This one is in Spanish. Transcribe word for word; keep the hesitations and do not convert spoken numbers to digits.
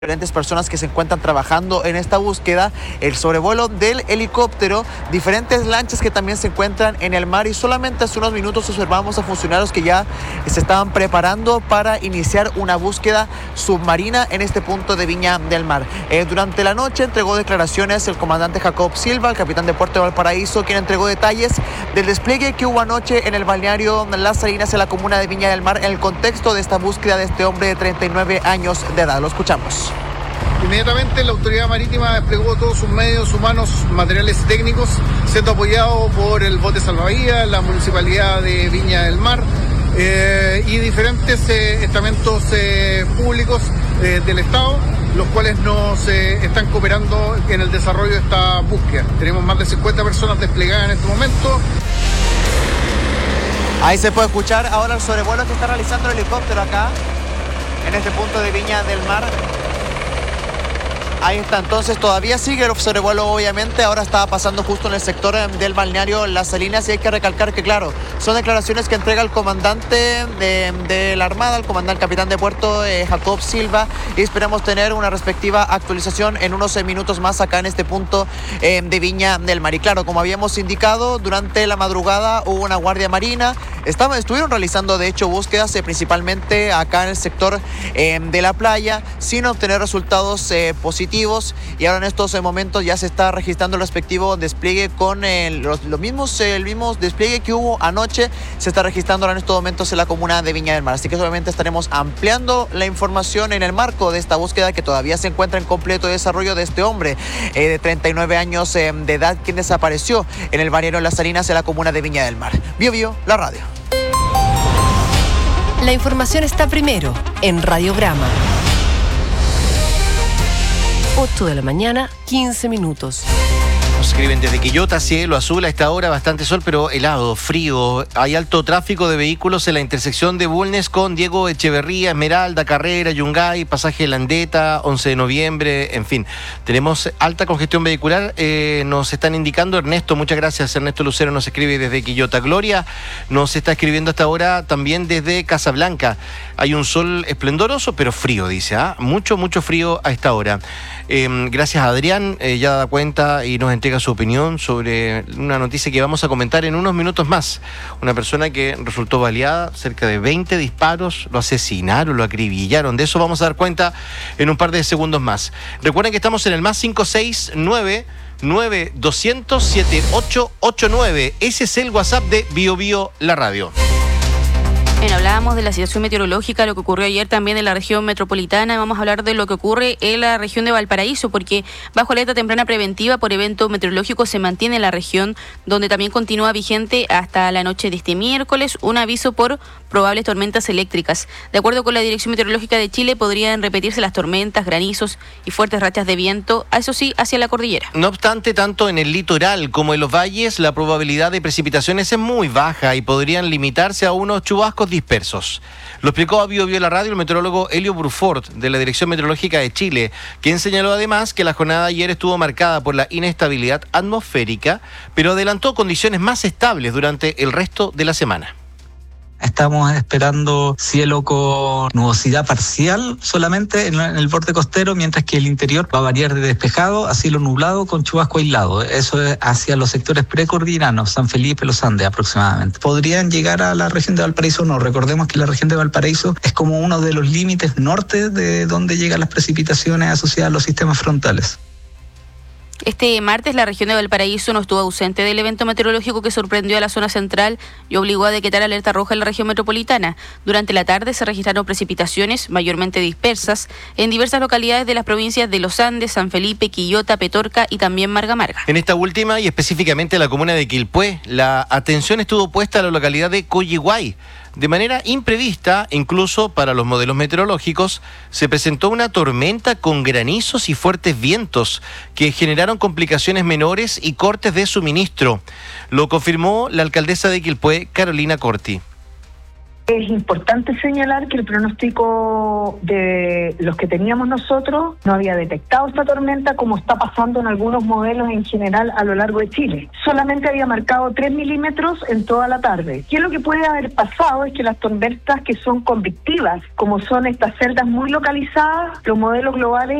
Diferentes personas que se encuentran trabajando en esta búsqueda, el sobrevuelo del helicóptero, diferentes lanchas que también se encuentran en el mar, y solamente hace unos minutos observamos a funcionarios que ya se estaban preparando para iniciar una búsqueda submarina en este punto de Viña del Mar. Eh, durante la noche entregó declaraciones el comandante Jacob Silva, el capitán de Puerto de Valparaíso, quien entregó detalles del despliegue que hubo anoche en el balneario Las Salinas en la comuna de Viña del Mar en el contexto de esta búsqueda de este hombre de treinta y nueve años de edad. Lo escuchamos. Inmediatamente la autoridad marítima desplegó todos sus medios humanos, materiales y técnicos, siendo apoyado por el bote salvavidas, la municipalidad de Viña del Mar eh, y diferentes eh, estamentos eh, públicos eh, del Estado, los cuales nos eh, están cooperando en el desarrollo de esta búsqueda. Tenemos más de cincuenta personas desplegadas en este momento. Ahí se puede escuchar ahora el sobrevuelo que está realizando el helicóptero acá, en este punto de Viña del Mar. Ahí está, entonces todavía sigue el sobrevuelo, obviamente, ahora está pasando justo en el sector del balneario Las Salinas, y hay que recalcar que, claro, son declaraciones que entrega el comandante de, de la Armada, el comandante capitán de puerto, eh, Jacob Silva, y esperamos tener una respectiva actualización en unos minutos más acá en este punto eh, de Viña del Mar. Y claro, como habíamos indicado, durante la madrugada hubo una guardia marina, estaban, estuvieron realizando de hecho búsquedas eh, principalmente acá en el sector eh, de la playa, sin obtener resultados eh, positivos. Y ahora en estos momentos ya se está registrando el respectivo despliegue con el, los, los mismos, el mismo despliegue que hubo anoche, se está registrando ahora en estos momentos en la comuna de Viña del Mar. Así que obviamente estaremos ampliando la información en el marco de esta búsqueda que todavía se encuentra en completo desarrollo de este hombre eh, de treinta y nueve años eh, de edad, quien desapareció en el balneario Las Salinas en la comuna de Viña del Mar. Bio Bio, la radio. La información está primero en Radiograma. ocho de la mañana, quince minutos. Nos escriben desde Quillota, cielo azul a esta hora, bastante sol, pero helado, frío. Hay alto tráfico de vehículos en la intersección de Bulnes con Diego Echeverría, Esmeralda, Carrera, Yungay, Pasaje Landeta, once de noviembre, en fin. Tenemos alta congestión vehicular, eh, nos están indicando Ernesto, muchas gracias. Ernesto Lucero nos escribe desde Quillota. Gloria nos está escribiendo hasta ahora también desde Casablanca. Hay un sol esplendoroso, pero frío, dice, ¿ah? Mucho, mucho frío a esta hora. Eh, gracias a Adrián, eh, ya da cuenta y nos entrega su opinión sobre una noticia que vamos a comentar en unos minutos más. Una persona que resultó baleada, cerca de veinte disparos, lo asesinaron, lo acribillaron. De eso vamos a dar cuenta en un par de segundos más. Recuerden que estamos en el más cinco seis nueve nueve doscientos siete ocho ocho nueve. Ese es el WhatsApp de Bio Bio La Radio. Bien, hablábamos de la situación meteorológica, lo que ocurrió ayer también en la región metropolitana. Vamos a hablar de lo que ocurre en la región de Valparaíso, porque bajo alerta temprana preventiva por evento meteorológico se mantiene en la región, donde también continúa vigente hasta la noche de este miércoles un aviso por probables tormentas eléctricas. De acuerdo con la Dirección Meteorológica de Chile, podrían repetirse las tormentas, granizos y fuertes rachas de viento, eso sí, hacia la cordillera. No obstante, tanto en el litoral como en los valles, la probabilidad de precipitaciones es muy baja y podrían limitarse a unos chubascos dispersos. Lo explicó a Bio Bio La Radio el meteorólogo Helio Brufort de la Dirección Meteorológica de Chile, quien señaló además que la jornada de ayer estuvo marcada por la inestabilidad atmosférica, pero adelantó condiciones más estables durante el resto de la semana. Estamos esperando cielo con nubosidad parcial solamente en el borde costero, mientras que el interior va a variar de despejado a cielo nublado con chubasco aislado. Eso es hacia los sectores precordilleranos, San Felipe, Los Andes aproximadamente. ¿Podrían llegar a la región de Valparaíso? No, recordemos que la región de Valparaíso es como uno de los límites norte de donde llegan las precipitaciones asociadas a los sistemas frontales. Este martes la región de Valparaíso no estuvo ausente del evento meteorológico que sorprendió a la zona central y obligó a decretar alerta roja en la región metropolitana. Durante la tarde se registraron precipitaciones mayormente dispersas en diversas localidades de las provincias de Los Andes, San Felipe, Quillota, Petorca y también Marga Marga. En esta última y específicamente en la comuna de Quilpué, la atención estuvo puesta a la localidad de Coyihuay. De manera imprevista, incluso para los modelos meteorológicos, se presentó una tormenta con granizos y fuertes vientos que generaron complicaciones menores y cortes de suministro. Lo confirmó la alcaldesa de Quilpué, Carolina Corti. Es importante señalar que el pronóstico de los que teníamos nosotros no había detectado esta tormenta como está pasando en algunos modelos en general a lo largo de Chile. Solamente había marcado tres milímetros en toda la tarde. ¿Qué es lo que puede haber pasado? Es que las tormentas que son convectivas, como son estas celdas muy localizadas, los modelos globales